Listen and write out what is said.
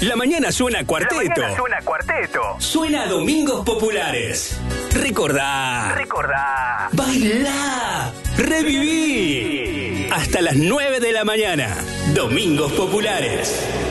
La mañana suena cuarteto. Suena a Domingos Populares. Recordá. Bailá. Reviví. Hasta las 9 de la mañana. Domingos Populares.